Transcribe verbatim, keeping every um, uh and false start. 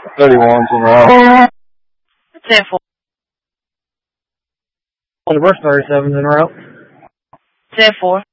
thirty-ones in a row. ten four. Reverse thirty-sevens in a row. ten four.